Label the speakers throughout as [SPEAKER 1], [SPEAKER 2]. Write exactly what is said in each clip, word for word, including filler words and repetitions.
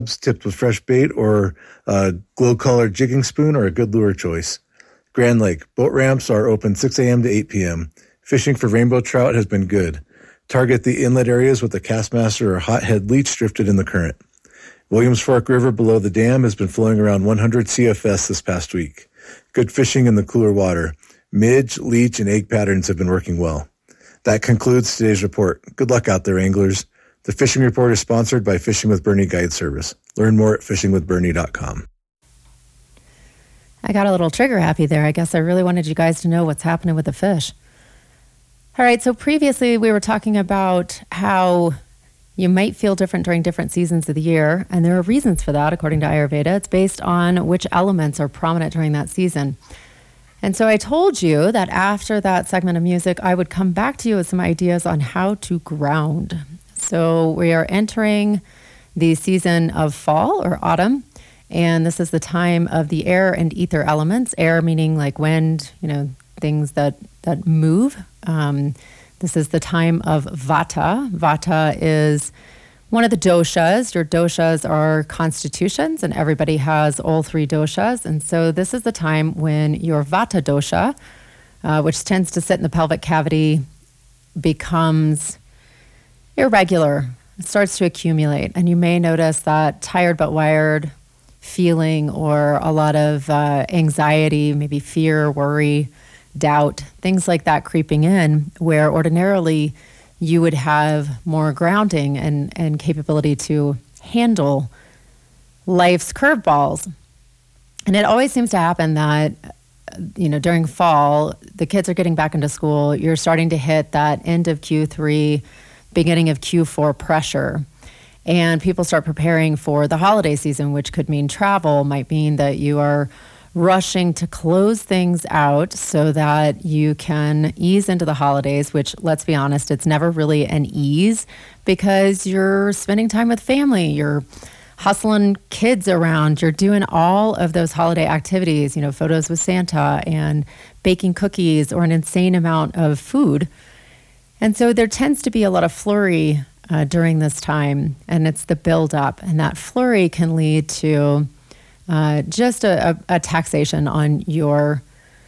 [SPEAKER 1] tipped with fresh bait or a glow-colored jigging spoon are a good lure choice. Grand Lake. Boat ramps are open six a.m. to eight p.m. Fishing for rainbow trout has been good. Target the inlet areas with a Castmaster or hothead leech drifted in the current. Williams Fork River below the dam has been flowing around one hundred C F S this past week. Good fishing in the cooler water. Midge, leech, and egg patterns have been working well. That concludes today's report. Good luck out there, anglers. The Fishing Report is sponsored by Fishing with Bernie Guide Service. Learn more at fishing with bernie dot com.
[SPEAKER 2] I got a little trigger happy there. I guess I really wanted you guys to know what's happening with the fish. All right, so previously we were talking about how you might feel different during different seasons of the year, and there are reasons for that according to Ayurveda. It's based on which elements are prominent during that season. And so I told you that after that segment of music, I would come back to you with some ideas on how to ground. So we are entering the season of fall or autumn, and this is the time of the air and ether elements. Air meaning like wind, you know, things that, that move. Um, this is the time of Vata. Vata is one of the doshas. Your doshas are constitutions, and everybody has all three doshas. And so this is the time when your Vata dosha, uh, which tends to sit in the pelvic cavity, becomes irregular. It starts to accumulate. And you may notice that tired but wired feeling, or a lot of uh, anxiety, maybe fear, worry, doubt, things like that creeping in, where ordinarily you would have more grounding and, and capability to handle life's curveballs. And it always seems to happen that, you know, during fall, the kids are getting back into school. You're starting to hit that end of Q three, beginning of Q four pressure. And people start preparing for the holiday season, which could mean travel, might mean that you are rushing to close things out so that you can ease into the holidays, which, let's be honest, it's never really an ease because you're spending time with family, you're hustling kids around, you're doing all of those holiday activities, you know, photos with Santa and baking cookies or an insane amount of food. And so there tends to be a lot of flurry uh, during this time, and it's the buildup, and that flurry can lead to Uh, just a, a, a taxation on your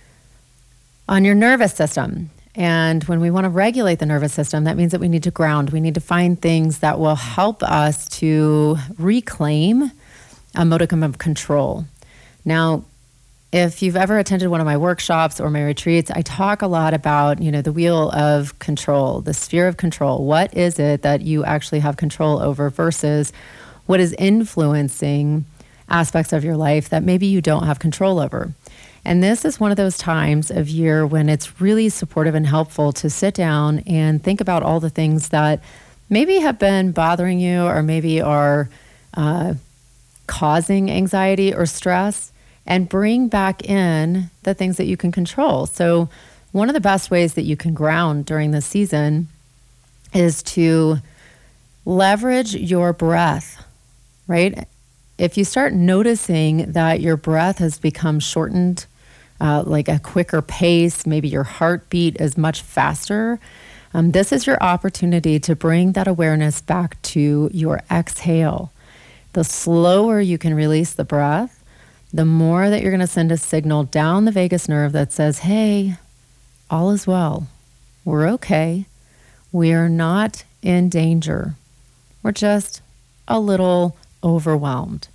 [SPEAKER 2] on your nervous system. And when we want to regulate the nervous system, that means that we need to ground. We need to find things that will help us to reclaim a modicum of control. Now, if you've ever attended one of my workshops or my retreats, I talk a lot about, you know, the wheel of control, the sphere of control. What is it that you actually have control over versus what is influencing aspects of your life that maybe you don't have control over. And this is one of those times of year when it's really supportive and helpful to sit down and think about all the things that maybe have been bothering you or maybe are uh, causing anxiety or stress, and bring back in the things that you can control. So one of the best ways that you can ground during this season is to leverage your breath, right? If you start noticing that your breath has become shortened, uh, like a quicker pace, maybe your heartbeat is much faster, um, this is your opportunity to bring that awareness back to your exhale. The slower you can release the breath, the more that you're going to send a signal down the vagus nerve that says, hey, all is well. We're okay. We are not in danger. We're just a little overwhelmed.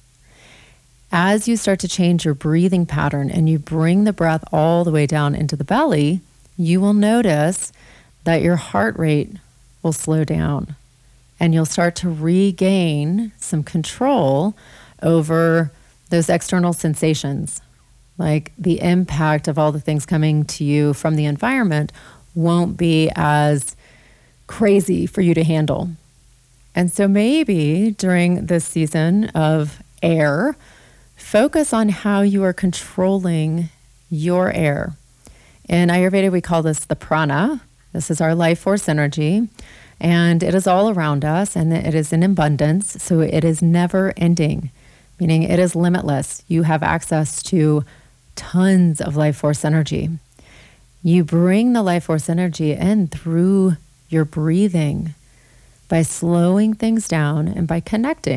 [SPEAKER 2] As you start to change your breathing pattern and you bring the breath all the way down into the belly, you will notice that your heart rate will slow down and you'll start to regain some control over those external sensations. Like the impact of all the things coming to you from the environment won't be as crazy for you to handle. And so maybe during this season of air, focus on how you are controlling your air. In Ayurveda, we call this the prana. This is our life force energy, and it is all around us, and it is in abundance, so it is never ending, meaning it is limitless. You have access to tons of life force energy. You bring the life force energy in through your breathing, by slowing things down and by connecting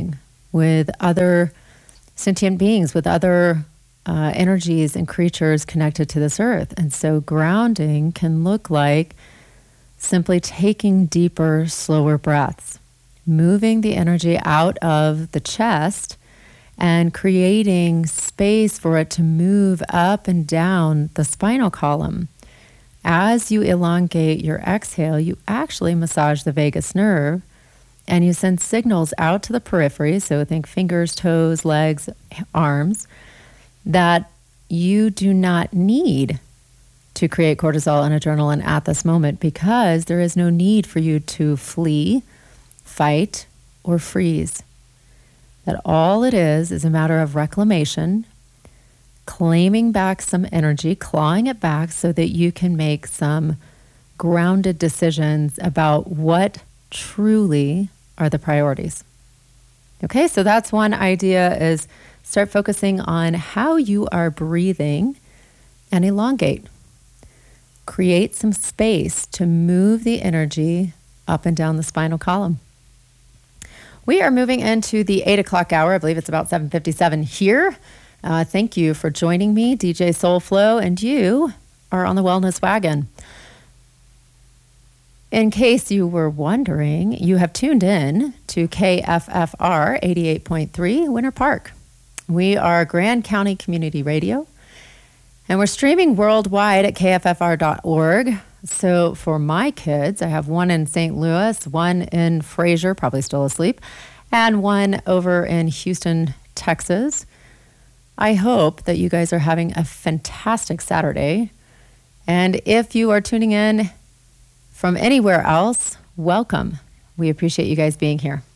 [SPEAKER 2] with other sentient beings, with other uh, energies and creatures connected to this earth. And so grounding can look like simply taking deeper, slower breaths, moving the energy out of the chest and creating space for it to move up and down the spinal column. As you elongate your exhale, you actually massage the vagus nerve and you send signals out to the periphery, so think fingers, toes, legs, arms, that you do not need to create cortisol and adrenaline at this moment, because there is no need for you to flee, fight, or freeze. That all it is is a matter of reclamation, claiming back some energy, clawing it back so that you can make some grounded decisions about what truly are the priorities. Okay, so that's one idea, is start focusing on how you are breathing and elongate. Create some space to move the energy up and down the spinal column. We are moving into the eight o'clock hour. I believe it's about seven fifty-seven here. Uh, thank you for joining me, D J Soulflow, and you are on the Wellness Wagon. In case you were wondering, you have tuned in to K F F R eighty-eight point three Winter Park. We are Grand County Community Radio, and we're streaming worldwide at K F F R dot org. So for my kids, I have one in Saint Louis, one in Fraser, probably still asleep, and one over in Houston, Texas. I hope that you guys are having a fantastic Saturday. And if you are tuning in from anywhere else, welcome. We appreciate you guys being here.